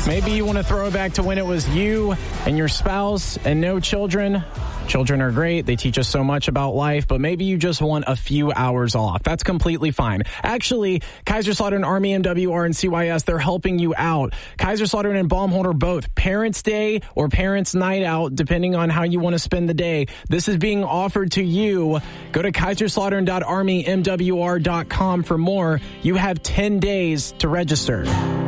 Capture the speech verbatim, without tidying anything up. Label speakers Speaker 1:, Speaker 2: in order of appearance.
Speaker 1: Maybe you want to throw it back to when it was you and your spouse and no children. Children are great. They teach us so much about life, but maybe you just want a few hours off. That's completely fine. Actually, Kaiserslautern, Army, M W R, and C Y S, they're helping you out. Kaiserslautern and Baumholder both. Parents' Day or Parents' Night Out, depending on how you want to spend the day. This is being offered to you. Go to kaiserslautern dot army m w r dot com for more. You have ten days to register.